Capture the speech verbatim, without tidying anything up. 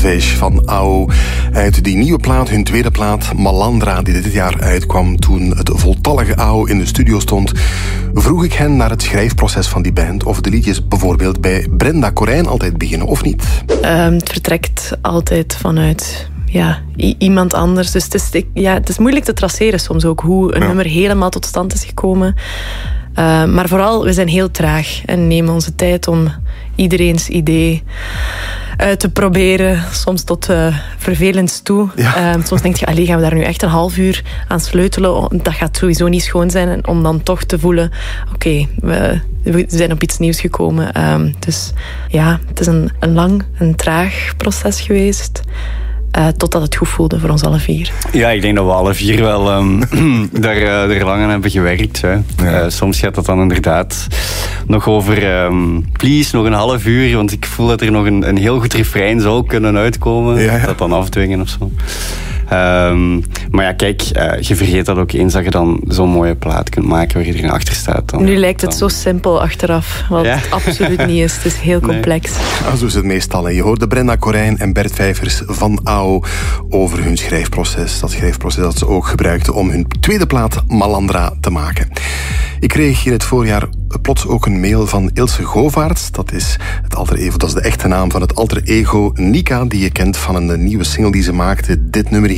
Catfish van Ao. Uit die nieuwe plaat, hun tweede plaat, Malandra, die dit jaar uitkwam toen het voltallige Ao in de studio stond, vroeg ik hen naar het schrijfproces van die band. Of de liedjes bijvoorbeeld bij Brenda Korijn altijd beginnen, of niet? Um, het vertrekt altijd vanuit... Ja, i- iemand anders. Dus het is, ik, ja, het is moeilijk te traceren soms ook hoe een ja. nummer helemaal tot stand is gekomen. Uh, maar vooral, we zijn heel traag en nemen onze tijd om iedereen's idee uit te proberen. Soms tot uh, vervelends toe. Ja. Uh, soms denk je, allee, gaan we daar nu echt een half uur aan sleutelen? Dat gaat sowieso niet schoon zijn. En om dan toch te voelen, oké, okay, we, we zijn op iets nieuws gekomen. Um, dus ja, het is een, een lang, een traag proces geweest. Uh, totdat het goed voelde voor ons alle vier. Ja, ik denk dat we alle vier wel um, daar, uh, er lang aan hebben gewerkt. Hè. Ja. Uh, soms gaat dat dan inderdaad nog over... Um, please, nog een half uur, want ik voel dat er nog een, een heel goed refrein zou kunnen uitkomen. Ja, ja. Dat dan afdwingen of zo. Um, maar ja, kijk, uh, je vergeet dat ook eens dat je dan zo'n mooie plaat kunt maken waar iedereen achter staat. Dan, nu lijkt het dan... zo simpel achteraf, wat ja? het absoluut niet is. Het is heel complex. Nee. Ja, zo is het meestal. Je hoorde Brenda Korijn en Bert Vijvers van Ao over hun schrijfproces. Dat schrijfproces dat ze ook gebruikten om hun tweede plaat Malandra te maken. Ik kreeg in het voorjaar plots ook een mail van Ilse Govaerts. Dat is het alter ego, dat is de echte naam van het alter ego Nika, die je kent van een nieuwe single die ze maakte. Dit nummer